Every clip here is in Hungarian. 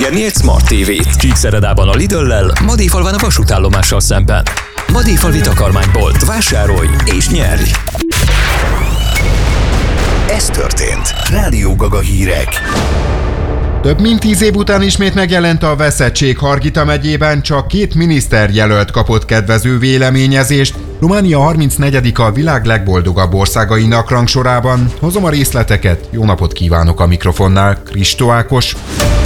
megengedni egy Smart TV-t. Csíkszeredában a Lidl-lel, Madéfalván a vasútállomással szemben. Madéfalvi takarmánybolt. Vásárolj és nyerj! Ez történt. Rádió Gaga hírek. Több mint 10 év után ismét megjelent a veszettség Hargita megyében, csak 2 miniszterjelölt kapott kedvező véleményezést. Románia 34. a világ legboldogabb országainak rangsorában. Hozom a részleteket, jó napot kívánok a mikrofonnál, Kristó Ákos.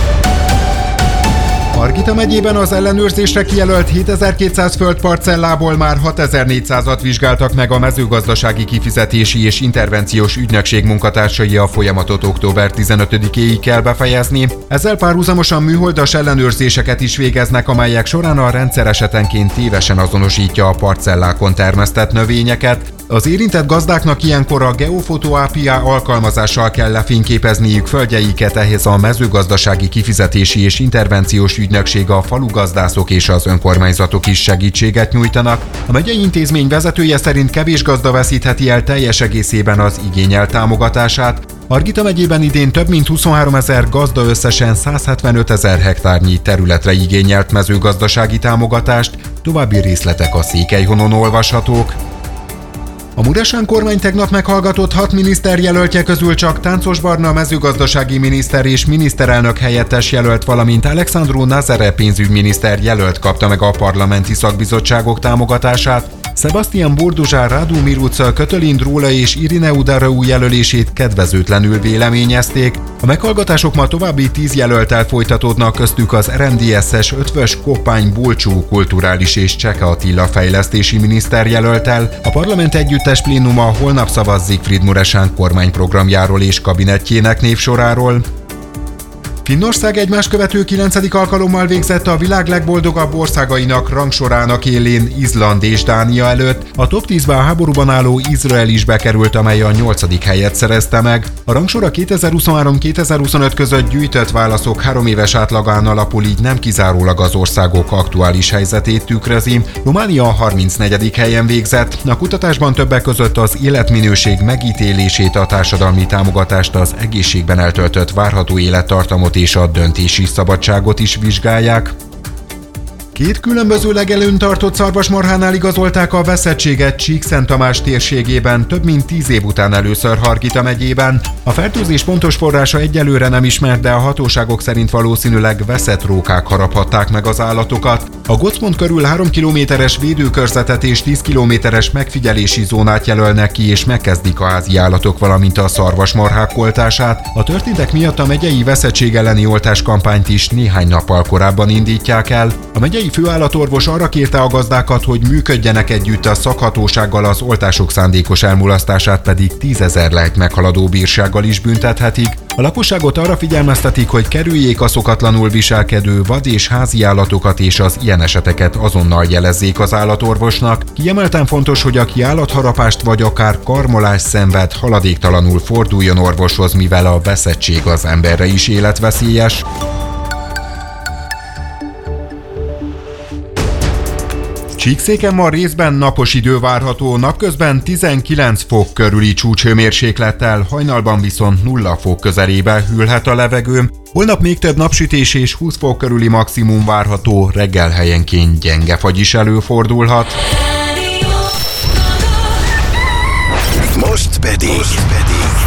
Hargita megyében az ellenőrzésre kijelölt 7200 földparcellából már 6400-at vizsgáltak meg a mezőgazdasági kifizetési és intervenciós ügynökség munkatársai. A folyamatot október 15-éig kell befejezni. Ezzel párhuzamosan műholdas ellenőrzéseket is végeznek, amelyek során a rendszer esetenként tévesen azonosítja a parcellákon termesztett növényeket. Az érintett gazdáknak ilyenkor a Geofoto API alkalmazással kell lefényképezniük földjeiket, ehhez a mezőgazdasági kifizetési és intervenciós ügynökség, a falugazdászok és az önkormányzatok is segítséget nyújtanak. A megyei intézmény vezetője szerint kevés gazda veszítheti el teljes egészében az igényelt támogatását. Hargita megyében idén több mint 23 000 gazda összesen 175 000 hektárnyi területre igényelt mezőgazdasági támogatást, további részletek a Székelyhonon olvashatók. A Muresan kormány tegnap meghallgatott 6 miniszterjelöltje közül csak Táncos Barna mezőgazdasági miniszter és miniszterelnök helyettes jelölt, valamint Alexandru Nazare pénzügyminiszter jelölt kapta meg a parlamenti szakbizottságok támogatását. Sebastian Burduzsár, Radu Miruca, Kötölin Dróla és Irine Udarau jelölését kedvezőtlenül véleményezték. A meghallgatások ma további 10 jelölttel folytatódnak, köztük az RMDSZ-es Ötvös Koppány Bulcsú kulturális és Cseke Attila fejlesztési miniszter jelölttel. A parlament együttes plénuma holnap szavaz Siegfried Muresan kormányprogramjáról és kabinettjének névsoráról. Finnország egymás követő 9. alkalommal végzett a világ legboldogabb országainak rangsorának élén Izland és Dánia előtt. A top 10-be a háborúban álló Izrael is bekerült, amely a 8. helyet szerezte meg. A rangsor 2023-2025 között gyűjtött válaszok 3 éves átlagán alapul, így nem kizárólag az országok aktuális helyzetét tükrözi. Románia a 34. helyen végzett. A kutatásban többek között az életminőség megítélését, a társadalmi támogatást, az egészségben eltöltött várható élettartamot és a döntési szabadságot is vizsgálják. 2 különböző legelőn tartott szarvasmarhánál igazolták a veszettséget Csíkszenttamás térségében több mint 10 év után először Hargita megyében. A fertőzés pontos forrása egyelőre nem ismert, de a hatóságok szerint valószínűleg veszett rókák haraphatták meg az állatokat. A gócpont körül 3 kilométeres védőkörzetet és 10 kilométeres megfigyelési zónát jelölnek ki, és megkezdik a házi állatok, valamint a szarvasmarhák oltását. A történtek miatt a megyei veszettség elleni oltáskampányt is néhány nappal korábban indítják el. A megyei főállatorvos arra kérte a gazdákat, hogy működjenek együtt a szakhatósággal, az oltások szándékos elmulasztását pedig 10 000 lejt meghaladó bírsággal is büntethetik. A lakosságot arra figyelmeztetik, hogy kerüljék a szokatlanul viselkedő vad- és házi állatokat, és az ilyen eseteket azonnal jelezzék az állatorvosnak. Kiemelten fontos, hogy aki állatharapást vagy akár karmolást szenved, haladéktalanul forduljon orvoshoz, mivel a veszettség az emberre is életveszélyes. Csíkszéken ma részben napos idő várható, napközben 19 fok körüli csúcshőmérséklettel, hajnalban viszont 0 fok közelébe hűlhet a levegő. Holnap még több napsütés és 20 fok körüli maximum várható, reggel helyenként gyenge fagy is előfordulhat. Most pedig